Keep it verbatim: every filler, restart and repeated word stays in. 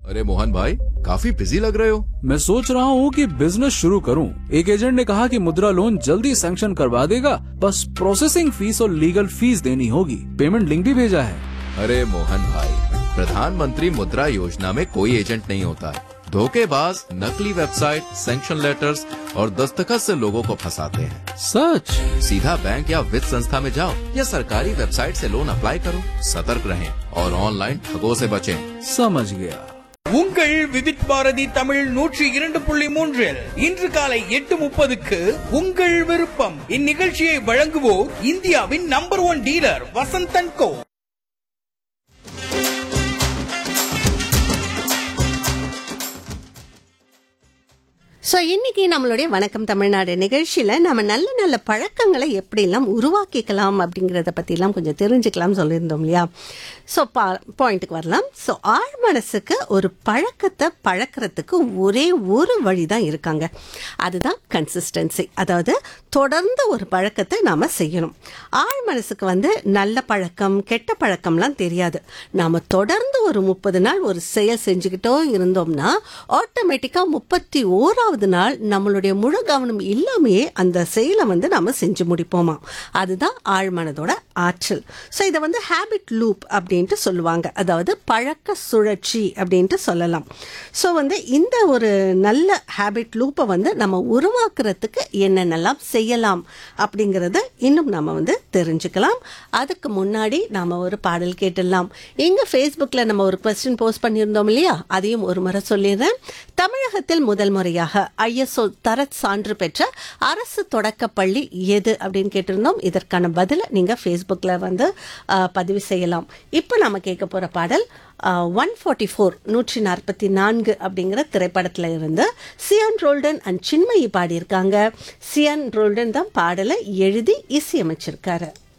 अरे मोहन भाई, काफी बिजी लग रहे हो। मैं सोच रहा हूँ कि बिजनेस शुरू करूँ। एक एजेंट ने कहा कि मुद्रा लोन जल्दी सैंक्शन करवा देगा, बस प्रोसेसिंग फीस और लीगल फीस देनी होगी। पेमेंट लिंक भी भेजा है। अरे मोहन भाई, प्रधानमंत्री मुद्रा योजना में कोई एजेंट नहीं होता है। धोखेबाज नकली वेबसाइट, सैंक्शन लेटर्स और दस्तखत से लोगों को फंसाते हैं। सच? सीधा बैंक या वित्त संस्था में जाओ या सरकारी वेबसाइट से लोन अप्लाई करो। सतर्क रहें और ऑनलाइन ठगों से बचें। समझ गया। உங்கள் விவித் பாரதி தமிழ் நூற்றி இரண்டு புள்ளி மூன்றில் இன்று காலை எட்டு முப்பதுக்கு உங்கள் விருப்பம். இந்நிகழ்ச்சியை வழங்குவோர் இந்தியாவின் நம்பர் ஒன் டீலர் வசந்தன் கோ. ஸோ இன்னைக்கு நம்மளுடைய வணக்கம் தமிழ்நாடு நிகழ்ச்சியில் நம்ம நல்ல நல்ல பழக்கங்களை எப்படிலாம் உருவாக்கிக்கலாம் அப்படிங்கிறத பற்றிலாம் கொஞ்சம் தெரிஞ்சுக்கலாம் சொல்லியிருந்தோம் இல்லையா. ஸோ பா பாயிண்ட்டுக்கு வரலாம். ஸோ ஆழ் மனசுக்கு ஒரு பழக்கத்தை பழக்கிறதுக்கு ஒரே ஒரு வழி தான் இருக்காங்க. அதுதான் கன்சிஸ்டன்சி. அதாவது தொடர்ந்து ஒரு பழக்கத்தை நாம் செய்யணும். ஆழ் மனசுக்கு வந்து நல்ல பழக்கம் கெட்ட பழக்கம்லாம் தெரியாது. நாம் தொடர்ந்து ஒரு முப்பது நாள் ஒரு செயல் செஞ்சுக்கிட்டோ இருந்தோம்னா ஆட்டோமேட்டிக்காக முப்பத்தி ஓராவது நாள் நம்மளுடைய முழு கவனம் இல்லாமையே அந்த செயலை வந்து நாம செஞ்சு முடிப்போமா. அதுதான் ஆழ்மனதோட ஆற்றல். ஸோ இதை வந்து ஹேபிட் லூப் அப்படின்ட்டு சொல்லுவாங்க. அதாவது பழக்க சுழற்சி அப்படின்ட்டு சொல்லலாம். ஸோ வந்து இந்த ஒரு நல்ல ஹேபிட் லூப்பை வந்து நம்ம உருவாக்குறதுக்கு என்னென்னலாம் செய்யலாம் அப்படிங்கிறத இன்னும் நம்ம வந்து தெரிஞ்சுக்கலாம். அதுக்கு முன்னாடி நாம ஒரு பாடல் கேட்டுடலாம். எங்க ஃபேஸ்புக்கில் நம்ம ஒரு கொஸ்டின் போஸ்ட் பண்ணியிருந்தோம் இல்லையா, அதையும் ஒரு முறை சொல்லிடுறேன். தமிழகத்தில் முதல் முறையாக ஐஎஸ்ஓ தரச் சான்று பெற்ற அரசு தொடக்கப்பள்ளி எது அப்படின்னு கேட்டிருந்தோம். இதற்கான பதிலை நீங்க ஃபேஸ்புக்கில் வந்து பதிவு செய்யலாம். இப்போ நம்ம கேட்க போற பாடல் ஒன் ஃபார்ட்டி ஃபோர் நூற்றி நாற்பத்தி நான்கு அப்படிங்கிற திரைப்படத்தில் இருந்து சியான் ரோல்டன் அண்ட் சின்மயி பாடியிருக்காங்க. சியான் ரோல்டன் தான் பாடலை எழுதி இசையமைச்சிருக்காரு.